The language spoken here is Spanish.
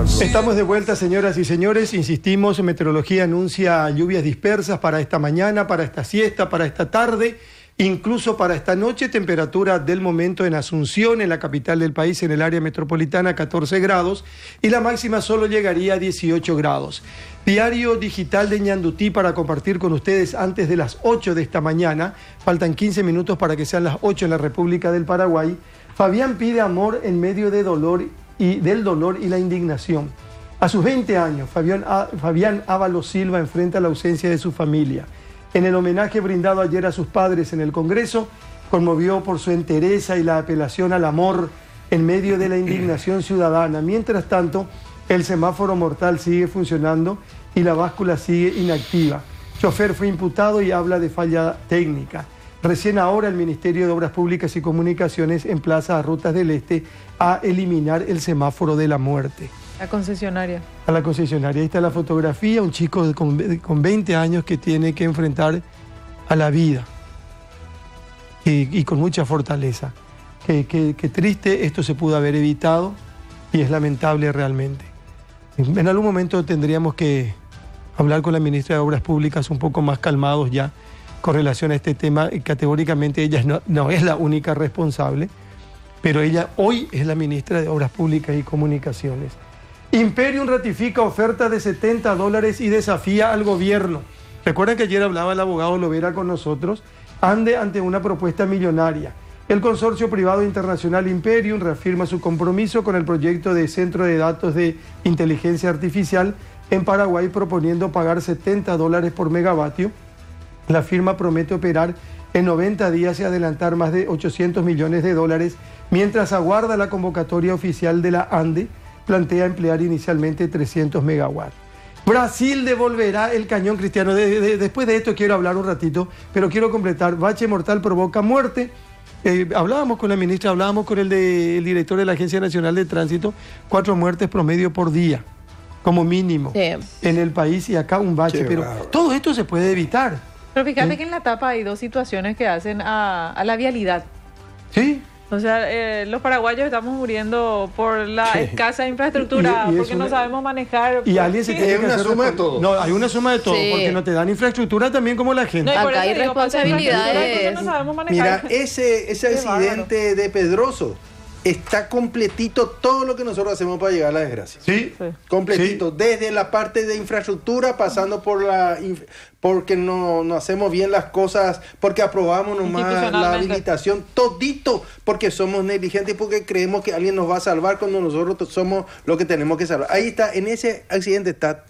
Buenas. Estamos de vuelta, señoras y señores. Insistimos, meteorología anuncia lluvias dispersas para esta mañana, para esta siesta, para esta tarde, incluso para esta noche. Temperatura del momento en Asunción, en la capital del país, en el área metropolitana, 14 grados. Y la máxima solo llegaría a 18 grados. Diario digital de Ñandutí para compartir con ustedes antes de las 8 de esta mañana. Faltan 15 minutos para que sean las 8 en la República del Paraguay. Fabián pide amor en medio de del dolor y la indignación. A sus 20 años, Fabián Ábalos Silva enfrenta la ausencia de su familia. En el homenaje brindado ayer a sus padres en el Congreso, conmovió por su entereza y la apelación al amor en medio de la indignación ciudadana. Mientras tanto, el semáforo mortal sigue funcionando y la báscula sigue inactiva. Chofer fue imputado y habla de falla técnica. Recién ahora el Ministerio de Obras Públicas y Comunicaciones emplaza a Rutas del Este a eliminar el semáforo de la muerte. La concesionaria. A la concesionaria. Ahí está la fotografía, un chico con 20 años que tiene que enfrentar a la vida y con mucha fortaleza. Qué triste, esto se pudo haber evitado y es lamentable realmente. En algún momento tendríamos que hablar con la ministra de Obras Públicas un poco más calmados ya con relación a este tema. Categóricamente ella no es la única responsable, pero ella hoy es la ministra de Obras Públicas y Comunicaciones. Imperium ratifica oferta de $70 y desafía al gobierno. Recuerden que ayer hablaba el abogado Lovera con nosotros. Ande ante una propuesta millonaria. El consorcio privado internacional Imperium reafirma su compromiso con el proyecto de Centro de Datos de Inteligencia Artificial en Paraguay, proponiendo pagar $70 por megavatio. La firma promete operar en 90 días y adelantar más de $800 millones, mientras aguarda la convocatoria oficial de la ANDE. Plantea emplear inicialmente 300 megawatts. Brasil devolverá el cañón cristiano. Después de esto quiero hablar un ratito, pero quiero completar. Bache mortal provoca muerte. Hablábamos con la ministra, hablábamos con el director de la Agencia Nacional de Tránsito. 4 muertes promedio por día, como mínimo, en el país, y acá un bache. Pero todo esto se puede evitar. Pero fíjate que en la tapa hay dos situaciones que hacen a la vialidad. Sí. O sea, los paraguayos estamos muriendo por la escasa infraestructura, porque no sabemos manejar. Y alguien se tiene que hacer suma de todo. No, hay una suma de todo, porque no te dan infraestructura también como la gente. No, Acá hay responsabilidades. No sabemos manejar. Mira, ese accidente de Pedroso está completito todo lo que nosotros hacemos para llegar a la desgracia. Sí. Completito, sí. Desde la parte de infraestructura, pasando por porque no hacemos bien las cosas, porque aprobamos nomás la habilitación, todito, porque somos negligentes y porque creemos que alguien nos va a salvar cuando nosotros somos lo que tenemos que salvar. Ahí está, en ese accidente está